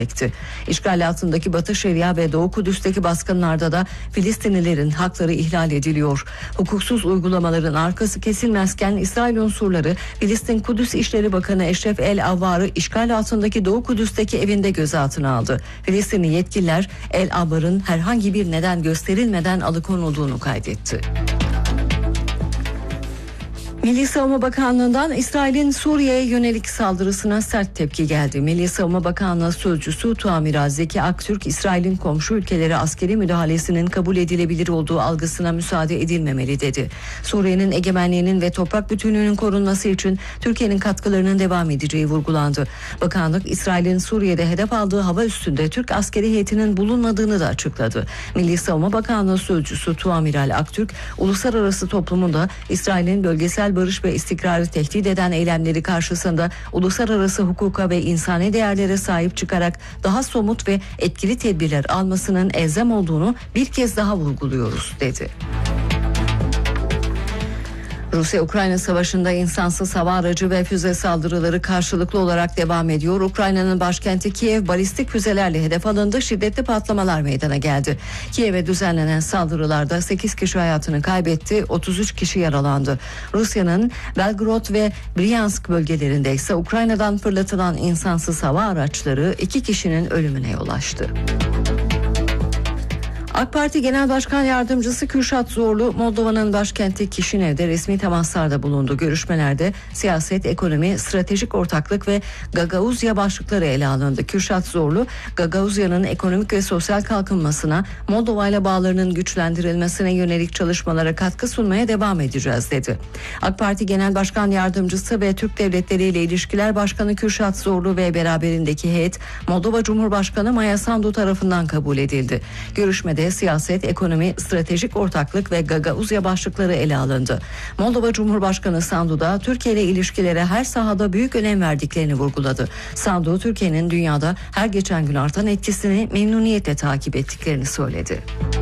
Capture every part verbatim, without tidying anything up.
İşgal altındaki Batı Şeria ve Doğu Kudüs'teki baskınlarda da Filistinlilerin hakları ihlal ediliyor. Hukuksuz uygulamaların arkası kesilmezken İsrail unsurları Filistin Kudüs İşleri Bakanı Eşref El Avvar'ı işgal altındaki Doğu Kudüs'teki evinde gözaltına aldı. Filistinli yetkililer El Avvar'ın herhangi bir neden gösterilmeden alıkonulduğunu kaydetti. Milli Savunma Bakanlığı'ndan İsrail'in Suriye'ye yönelik saldırısına sert tepki geldi. Milli Savunma Bakanlığı Sözcüsü Tuamiral Zeki Aktürk, İsrail'in komşu ülkelere askeri müdahalesinin kabul edilebilir olduğu algısına müsaade edilmemeli dedi. Suriye'nin egemenliğinin ve toprak bütünlüğünün korunması için Türkiye'nin katkılarının devam edeceği vurgulandı. Bakanlık, İsrail'in Suriye'de hedef aldığı hava üssünde Türk askeri heyetinin bulunmadığını da açıkladı. Milli Savunma Bakanlığı Sözcüsü Tuamiral Aktürk, uluslararası toplumun da İsrail'in bölgesel barış ve istikrarı tehdit eden eylemleri karşısında uluslararası hukuka ve insani değerlere sahip çıkarak daha somut ve etkili tedbirler almasının elzem olduğunu bir kez daha vurguluyoruz dedi. Rusya-Ukrayna savaşında insansız hava aracı ve füze saldırıları karşılıklı olarak devam ediyor. Ukrayna'nın başkenti Kiev balistik füzelerle hedef alındı. Şiddetli patlamalar meydana geldi. Kiev'e düzenlenen saldırılarda sekiz kişi hayatını kaybetti, otuz üç kişi yaralandı. Rusya'nın Belgorod ve Bryansk bölgelerinde ise Ukrayna'dan fırlatılan insansız hava araçları iki kişinin ölümüne yol açtı. AK Parti Genel Başkan Yardımcısı Kürşat Zorlu, Moldova'nın başkenti Kişinev'de resmi temaslarda bulundu. Görüşmelerde siyaset, ekonomi, stratejik ortaklık ve Gagauzya başlıkları ele alındı. Kürşat Zorlu, Gagauzya'nın ekonomik ve sosyal kalkınmasına, Moldova ile bağlarının güçlendirilmesine yönelik çalışmalara katkı sunmaya devam edeceğiz dedi. AK Parti Genel Başkan Yardımcısı ve Türk Devletleri ile İlişkiler Başkanı Kürşat Zorlu ve beraberindeki heyet, Moldova Cumhurbaşkanı Maya Sandu tarafından kabul edildi. Görüşmede siyaset, ekonomi, stratejik ortaklık ve Gagauzya başlıkları ele alındı. Moldova Cumhurbaşkanı Sandu da Türkiye ile ilişkilere her sahada büyük önem verdiklerini vurguladı. Sandu, Türkiye'nin dünyada her geçen gün artan etkisini memnuniyetle takip ettiklerini söyledi.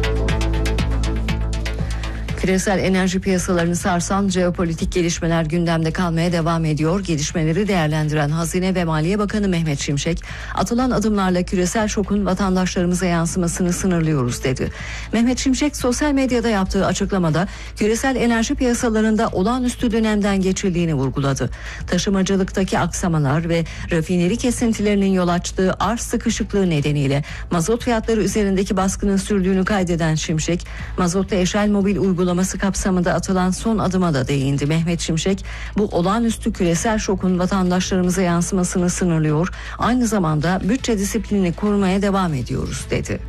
Küresel enerji piyasalarını sarsan jeopolitik gelişmeler gündemde kalmaya devam ediyor. Gelişmeleri değerlendiren Hazine ve Maliye Bakanı Mehmet Şimşek, atılan adımlarla küresel şokun vatandaşlarımıza yansımasını sınırlıyoruz dedi. Mehmet Şimşek sosyal medyada yaptığı açıklamada küresel enerji piyasalarında olağanüstü dönemden geçildiğini vurguladı. Taşımacılıktaki aksamalar ve rafineri kesintilerinin yol açtığı arz sıkışıklığı nedeniyle mazot fiyatları üzerindeki baskının sürdüğünü kaydeden Şimşek, mazotla eşel mobil uygulama kapsamında atılan son adıma da değindi. Mehmet Şimşek, bu olağanüstü küresel şokun vatandaşlarımıza yansımasını sınırlıyor, aynı zamanda bütçe disiplinini korumaya devam ediyoruz dedi.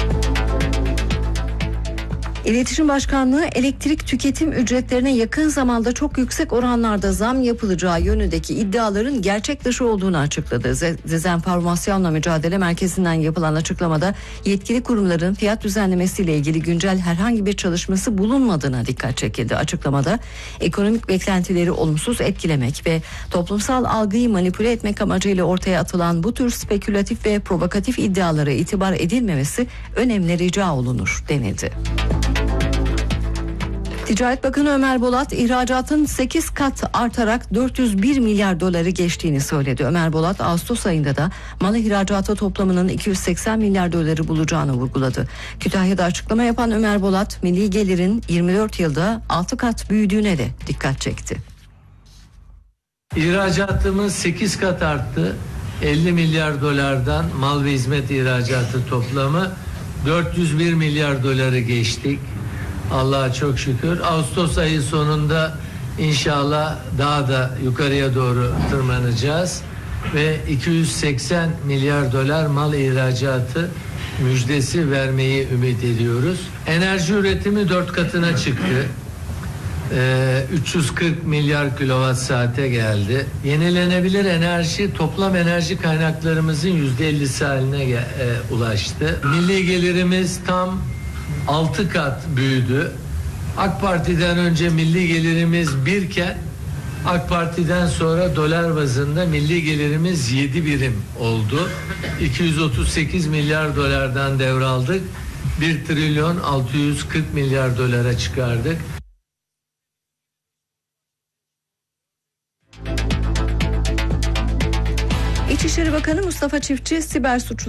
İletişim Başkanlığı elektrik tüketim ücretlerine yakın zamanda çok yüksek oranlarda zam yapılacağı yönündeki iddiaların gerçek dışı olduğunu açıkladı. Dezenformasyonla Mücadele Merkezi'nden yapılan açıklamada yetkili kurumların fiyat düzenlemesiyle ilgili güncel herhangi bir çalışması bulunmadığına dikkat çekildi. Açıklamada ekonomik beklentileri olumsuz etkilemek ve toplumsal algıyı manipüle etmek amacıyla ortaya atılan bu tür spekülatif ve provokatif iddialara itibar edilmemesi önemli rica olunur denildi. Ticaret Bakanı Ömer Bolat, ihracatın sekiz kat artarak dört yüz bir milyar doları geçtiğini söyledi. Ömer Bolat, Ağustos ayında da mal ihracatı toplamının iki yüz seksen milyar doları bulacağını vurguladı. Kütahya'da açıklama yapan Ömer Bolat, milli gelirin yirmi dört yılda altı kat büyüdüğüne de dikkat çekti. İhracatımız sekiz kat arttı. elli milyar dolardan mal ve hizmet ihracatı toplamı dört yüz bir milyar doları geçtik. Allah'a çok şükür. Ağustos ayı sonunda inşallah daha da yukarıya doğru tırmanacağız ve iki yüz seksen milyar dolar mal ihracatı müjdesi vermeyi ümit ediyoruz. Enerji üretimi dört katına çıktı. Ee, üç yüz kırk milyar kilowatt saate geldi. Yenilenebilir enerji toplam enerji kaynaklarımızın yüzde ellisi haline e, ulaştı. Milli gelirimiz tam altı kat büyüdü. AK Parti'den önce milli gelirimiz birken AK Parti'den sonra dolar bazında milli gelirimiz yedi birim oldu. iki yüz otuz sekiz milyar dolardan devraldık. bir trilyon altı yüz kırk milyar dolara çıkardık. İçişleri İçişleri Bakanı Mustafa Çiftçi siber suçlu